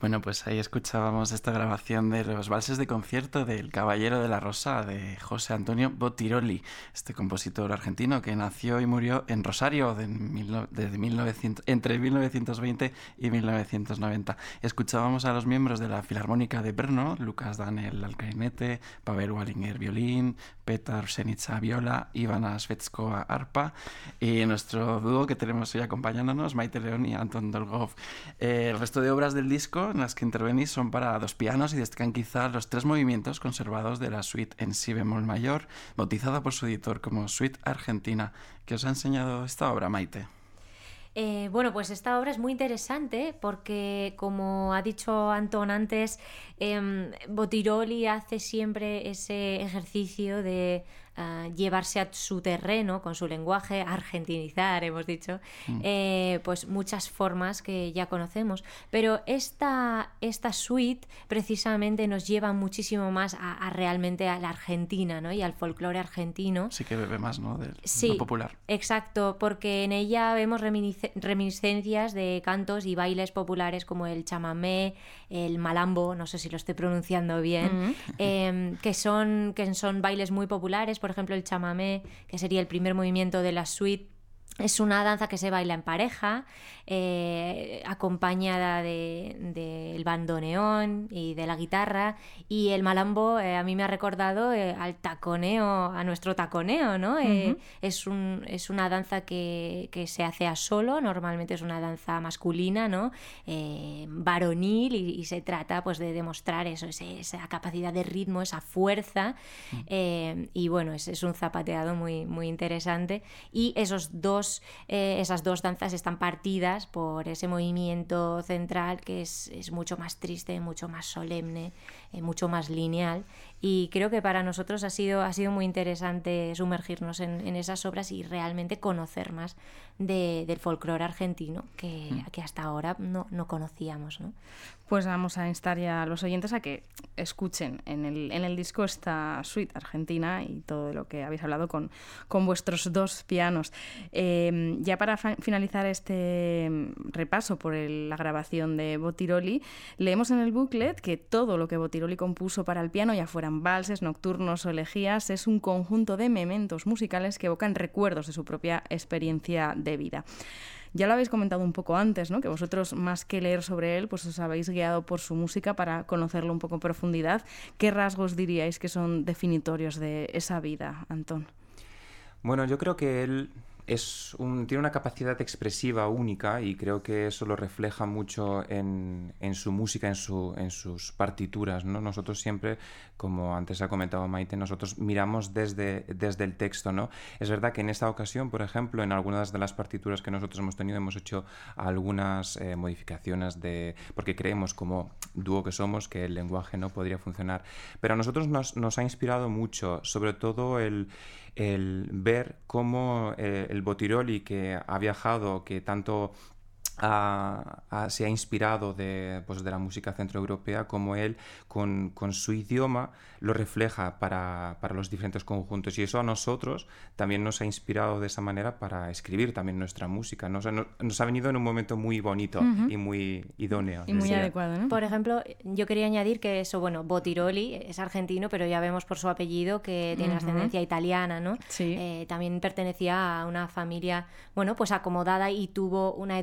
Bueno, pues ahí escuchábamos esta grabación de los valses de concierto del Caballero de la Rosa de José Antonio Bottiroli, este compositor argentino que nació y murió en Rosario entre 1920 y 1990. Escuchábamos a los miembros de la Filarmónica de Brno, Lucas Danel al clarinete, Pavel Wallinger violín, Petar Pšenica viola, Ivana Svetskova arpa y nuestro dúo que tenemos hoy acompañándonos, Maite León y Anton Dolgov. El resto de obras del disco en las que intervenís son para dos pianos y destacan quizá los tres movimientos conservados de la suite en si bemol mayor, bautizada por su editor como Suite Argentina. ¿Qué os ha enseñado esta obra, Maite? Bueno, pues esta obra es muy interesante porque, como ha dicho Antón antes, Bottiroli hace siempre ese ejercicio de llevarse a su terreno con su lenguaje, argentinizar, hemos dicho, pues muchas formas que ya conocemos. Pero esta suite precisamente nos lleva muchísimo más a realmente a la Argentina, ¿no? Y al folclore argentino. Sí que bebe más, ¿no? De Sí, lo popular. exacto, porque en ella vemos reminiscencias de cantos y bailes populares como el chamamé, el malambo, no sé si lo estoy pronunciando bien, que son bailes muy populares. Por ejemplo, el chamamé, que sería el primer movimiento de la suite, es una danza que se baila en pareja, acompañada del bandoneón y de la guitarra, y el malambo a mí me ha recordado al taconeo, a nuestro taconeo, ¿no? Es una danza que se hace a solo, normalmente es una danza masculina, ¿no? Varonil, y se trata pues de demostrar eso, esa capacidad de ritmo, esa fuerza, y bueno, es un zapateado muy, muy interesante, y esas dos danzas están partidas por ese movimiento central que es mucho más triste, mucho más solemne, mucho más lineal, y creo que para nosotros ha sido muy interesante sumergirnos en esas obras y realmente conocer más del folclore argentino que hasta ahora no conocíamos, ¿no? Pues vamos a instar ya a los oyentes a que escuchen en el disco esta suite argentina y todo lo que habéis hablado con vuestros dos pianos. Ya para finalizar este repaso por la grabación de Bottiroli, leemos en el booklet que todo lo que Bottiroli compuso para el piano, ya fueran valses, nocturnos o elegías, es un conjunto de mementos musicales que evocan recuerdos de su propia experiencia de vida. Ya lo habéis comentado un poco antes, ¿no? Que vosotros, más que leer sobre él, pues os habéis guiado por su música para conocerlo un poco en profundidad. ¿Qué rasgos diríais que son definitorios de esa vida, Antón? Bueno, yo creo que él tiene una capacidad expresiva única y creo que eso lo refleja mucho en su música, en sus partituras, ¿no? Nosotros siempre, como antes ha comentado Maite, nosotros miramos desde el texto, ¿no? Es verdad que en esta ocasión, por ejemplo, en algunas de las partituras que nosotros hemos tenido, hemos hecho algunas modificaciones porque creemos, como dúo que somos, que el lenguaje no podría funcionar. Pero a nosotros nos ha inspirado mucho, sobre todo el ver cómo el Bottiroli, que ha viajado, que tanto se ha inspirado de la música centroeuropea, como él con su idioma lo refleja para los diferentes conjuntos, y eso a nosotros también nos ha inspirado de esa manera para escribir también nuestra música, ¿no? O sea, nos ha venido en un momento muy bonito y muy idóneo. Y muy adecuado, ¿no? Por ejemplo, yo quería añadir que eso, bueno, Bottiroli es argentino, pero ya vemos por su apellido que tiene ascendencia italiana, ¿no? Sí. También pertenecía a una familia, bueno, pues acomodada, y tuvo una